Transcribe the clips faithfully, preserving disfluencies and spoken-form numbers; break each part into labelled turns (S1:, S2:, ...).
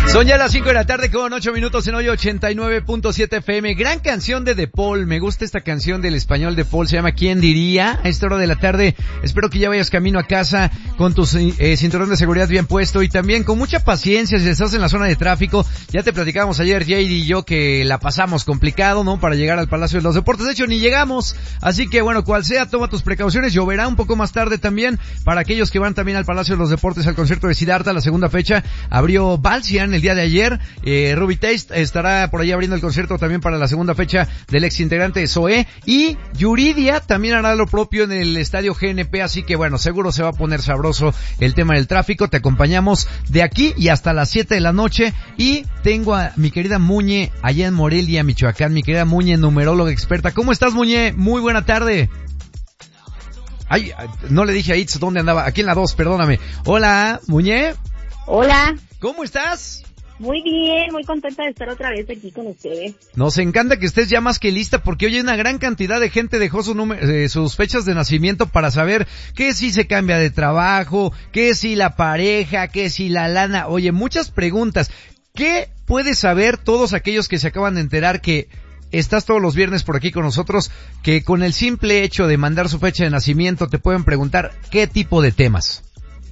S1: Son ya las cinco de la tarde con ocho minutos en hoy ochenta y nueve punto siete F M. Gran canción de De Paul. Me gusta esta canción del español de Paul. Se llama ¿Quién diría? A esta hora de la tarde. Espero que ya vayas camino a casa con tu eh, cinturón de seguridad bien puesto y también con mucha paciencia si estás en la zona de tráfico. Ya te platicábamos ayer, J D y yo, que la pasamos complicado, ¿no? Para llegar al Palacio de los Deportes. De hecho, ni llegamos. Así que, bueno, cual sea, toma tus precauciones. Lloverá un poco más tarde también. Para aquellos que van también al Palacio de los Deportes al concierto de Siddhartha, la segunda fecha, abrió Balsian el día de ayer. Eh, Ruby Taste estará por ahí abriendo el concierto también para la segunda fecha del ex integrante de Zoé, y Yuridia también hará lo propio en el estadio G N P, así que bueno, seguro se va a poner sabroso el tema del tráfico. Te acompañamos de aquí y hasta las siete de la noche, y tengo a mi querida Muñe allá en Morelia, Michoacán, mi querida Muñe, numeróloga experta. ¿Cómo estás, Muñe? Muy buena tarde. Ay, no le dije a Itz dónde andaba, aquí en la dos, perdóname. Hola, Muñe.
S2: Hola.
S1: ¿Cómo estás?
S2: Muy bien, muy contenta de estar otra vez aquí con ustedes.
S1: Nos encanta que estés ya más que lista, porque hoy una gran cantidad de gente dejó su número, eh, sus fechas de nacimiento para saber que si se cambia de trabajo, que si la pareja, que si la lana. Oye, muchas preguntas. ¿Qué puedes saber todos aquellos que se acaban de enterar que estás todos los viernes por aquí con nosotros, que con el simple hecho de mandar su fecha de nacimiento te pueden preguntar qué tipo de temas?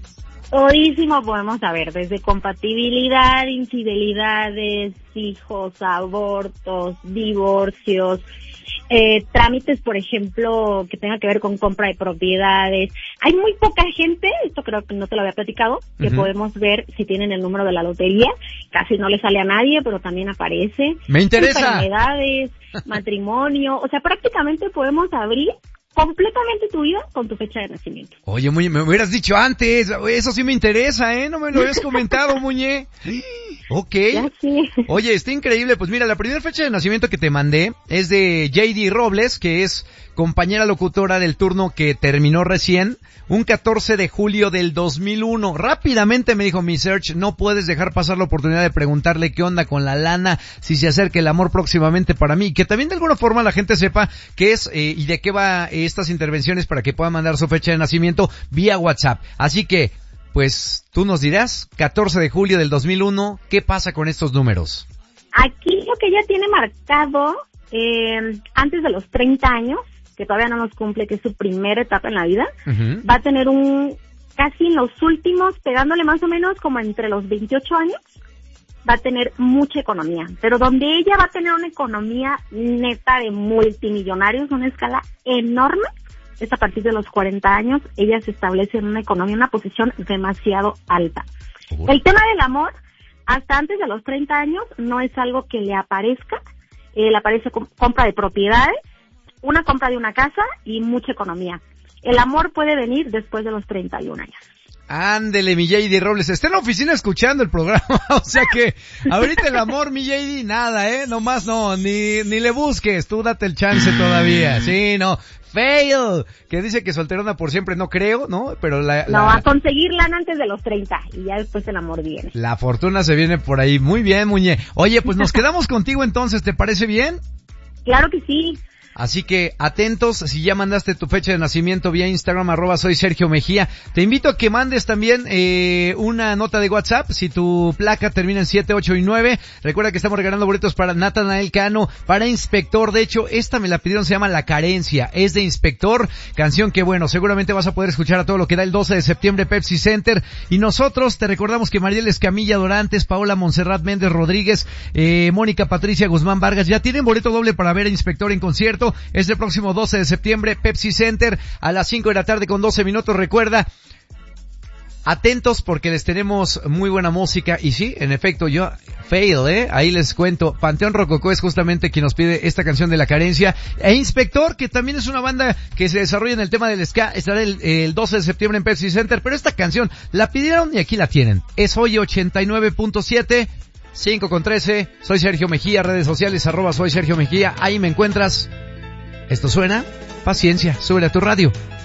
S2: Todísimo podemos saber, desde compatibilidad, infidelidades, hijos, abortos, divorcios, eh, trámites, por ejemplo, que tenga que ver con compra de propiedades. Hay muy poca gente, esto creo que no te lo había platicado, que uh-huh. podemos ver si tienen el número de la lotería. Casi no le sale a nadie, pero también aparece.
S1: Me interesa.
S2: Enfermedades, matrimonio, o sea, prácticamente podemos abrir completamente tu vida con tu fecha de nacimiento.
S1: Oye, Muñe, me hubieras dicho antes, eso sí me interesa, ¿eh? No me lo habías comentado, Muñe. Ok.
S2: Ya sí.
S1: Oye, está increíble. Pues mira, la primera fecha de nacimiento que te mandé es de J D Robles, que es compañera locutora del turno que terminó recién, un catorce de julio del dos mil uno. Rápidamente me dijo mi search, no puedes dejar pasar la oportunidad de preguntarle qué onda con la lana, si se acerca el amor próximamente para mí, que también de alguna forma la gente sepa qué es eh, y de qué va eh, estas intervenciones para que pueda mandar su fecha de nacimiento vía WhatsApp. Así que, pues, tú nos dirás, catorce de julio del dos mil uno, ¿qué pasa con estos números?
S2: Aquí lo que ella tiene marcado, eh, antes de los treinta años, que todavía no nos cumple, que es su primera etapa en la vida, uh-huh. va a tener un, casi en los últimos, pegándole más o menos como entre los veintiocho años, va a tener mucha economía, pero donde ella va a tener una economía neta de multimillonarios, una escala enorme, es a partir de los cuarenta años, ella se establece en una economía, una posición demasiado alta. Uh-huh. El tema del amor, hasta antes de los treinta años, no es algo que le aparezca, eh, le aparece com- compra de propiedades, una compra de una casa y mucha economía. El amor puede venir después de los treinta y un años.
S1: Ándele, mi J D Robles, está en la oficina escuchando el programa, o sea que ahorita el amor, mi J D, nada, eh, nomás no, ni, ni le busques, tú date el chance todavía, sí, no, fail, que dice que solterona por siempre, no creo, ¿no? Pero la, la...
S2: No, a conseguir lana antes de los treinta, y ya después el amor viene.
S1: La fortuna se viene por ahí, muy bien, Muñe. Oye, pues nos quedamos contigo entonces, ¿te parece bien?
S2: Claro que sí.
S1: Así que atentos, si ya mandaste tu fecha de nacimiento vía Instagram, arroba soy Sergio Mejía, te invito a que mandes también eh, una nota de WhatsApp, si tu placa termina en siete, ocho y nueve, recuerda que estamos regalando boletos para Natanael Cano, para Inspector, de hecho, esta me la pidieron, se llama La Carencia, es de Inspector, canción que bueno, seguramente vas a poder escuchar a todo lo que da el doce de septiembre, Pepsi Center, y nosotros te recordamos que Mariel Escamilla Dorantes, Paola Montserrat Méndez Rodríguez, eh, Mónica Patricia Guzmán Vargas, ya tienen boleto doble para ver a Inspector en concierto. Es el próximo doce de septiembre, Pepsi Center, a las cinco de la tarde con doce minutos. Recuerda, atentos porque les tenemos muy buena música. Y sí, en efecto, yo, fail, eh, ahí les cuento. Panteón Rococó es justamente quien nos pide esta canción de La Carencia. E Inspector, que también es una banda que se desarrolla en el tema del ska, estará el, el doce de septiembre en Pepsi Center. Pero esta canción la pidieron y aquí la tienen. Es hoy ochenta y nueve punto siete. cinco con trece, soy Sergio Mejía, redes sociales, arroba soy Sergio Mejía, ahí me encuentras. Esto suena, paciencia, súbele a tu radio.